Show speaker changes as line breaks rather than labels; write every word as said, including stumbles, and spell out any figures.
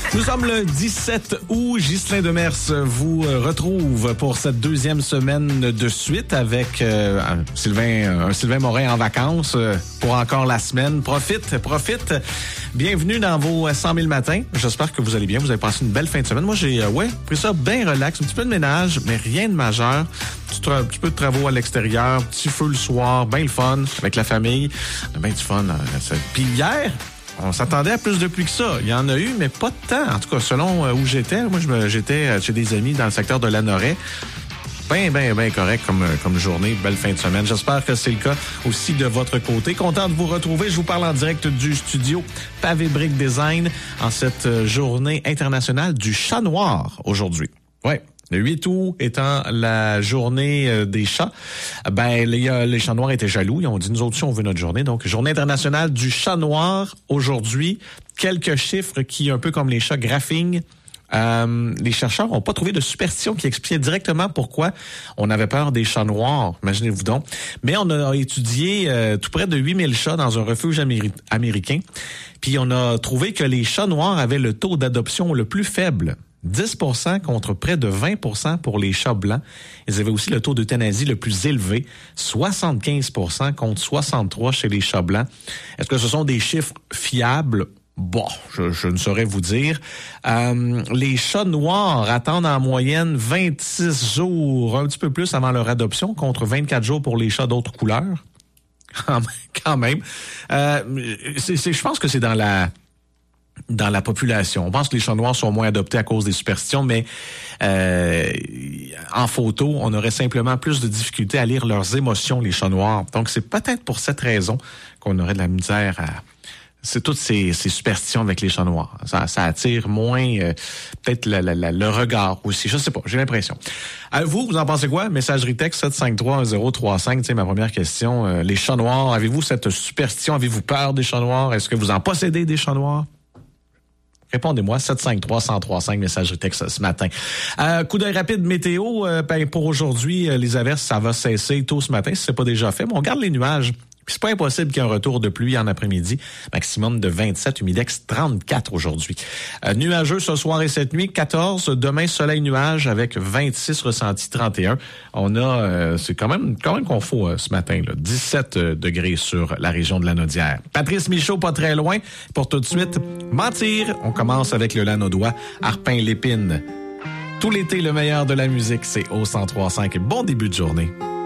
Nous sommes le dix-sept août. Ghislain Demers vous retrouve pour cette deuxième semaine de suite avec euh, un, Sylvain, un Sylvain Morin en vacances euh, pour encore la semaine. Profite, profite. Bienvenue dans vos cent mille matins. J'espère que vous allez bien. Vous avez passé une belle fin de semaine. Moi, j'ai euh, ouais, pris ça bien relax. Un petit peu de ménage, mais rien de majeur. Un petit, un petit peu de travaux à l'extérieur. Petit feu le soir. Bien le fun avec la famille. Bien du fun. Euh, Puis hier... on s'attendait à plus de pluie que ça. Il y en a eu, mais pas de temps. En tout cas, selon où j'étais. Moi, je me, j'étais chez des amis dans le secteur de Lanoret. Bien, bien, bien correct comme, comme journée. Belle fin de semaine. J'espère que c'est le cas aussi de votre côté. Content de vous retrouver. Je vous parle en direct du studio Pavé Brick Design en cette journée internationale du chat noir aujourd'hui. Ouais. Le huit août étant la journée des chats, ben les, les chats noirs étaient jaloux. Ils ont dit, nous autres aussi, on veut notre journée. Donc, journée internationale du chat noir aujourd'hui. Quelques chiffres qui, un peu comme les chats graphing, euh, les chercheurs n'ont pas trouvé de superstition qui expliquait directement pourquoi on avait peur des chats noirs. Imaginez-vous donc. Mais on a étudié euh, tout près de huit mille chats dans un refuge améri- américain. Puis on a trouvé que les chats noirs avaient le taux d'adoption le plus faible. dix pour cent contre près de vingt pour cent pour les chats blancs. Ils avaient aussi le taux d'euthanasie le plus élevé, soixante-quinze pour cent contre soixante-trois pour cent chez les chats blancs. Est-ce que ce sont des chiffres fiables? Bon, je, je ne saurais vous dire. Euh, les chats noirs attendent en moyenne vingt-six jours, un petit peu plus avant leur adoption, contre vingt-quatre jours pour les chats d'autres couleurs. Quand même. Euh, c'est, c'est, je pense que c'est dans la... dans la population. On pense que les chats noirs sont moins adoptés à cause des superstitions, mais euh, en photo, on aurait simplement plus de difficultés à lire leurs émotions, les chats noirs. Donc, c'est peut-être pour cette raison qu'on aurait de la misère à... C'est toutes ces, ces superstitions avec les chats noirs. Ça, ça attire moins euh, peut-être la, la, la, le regard aussi. Je sais pas, j'ai l'impression. À vous, vous en pensez quoi? Messagerie texte sept cinq trois un zéro trois cinq. Tu sais, ma première question. Euh, les chats noirs, avez-vous cette superstition? Avez-vous peur des chats noirs? Est-ce que vous en possédez des chats noirs? Répondez-moi, sept cinq trois un zéro trois cinq, messagerie texte ce matin. Euh, coup d'œil rapide météo, euh, ben, pour aujourd'hui, euh, les averses, ça va cesser tôt ce matin, si c'est pas déjà fait, mais on garde les nuages. Puis c'est pas impossible qu'il y ait un retour de pluie en après-midi. Maximum de vingt-sept, humidex trente-quatre aujourd'hui. Euh, nuageux ce soir et cette nuit, quatorze. Demain, soleil nuage avec vingt-six, ressenti trente et un. On a, euh, c'est quand même quand même qu'on faut euh, ce matin, là, dix-sept degrés sur la région de Lanaudière. Patrice Michaud, pas très loin. Pour tout de suite, mentir. On commence avec le Lanaudois, Arpin Lépine. Tout l'été, le meilleur de la musique, c'est au cent trois virgule cinq. Bon début de journée.